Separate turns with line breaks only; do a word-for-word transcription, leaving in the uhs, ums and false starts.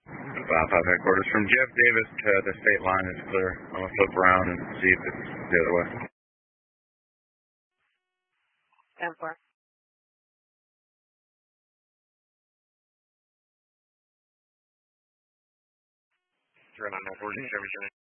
Bob five headquarters from Jeff Davis to the state line is clear. I'm going to flip around and see if it's the other way.
ten four.
Zero nine nine four, Chevy Chevy.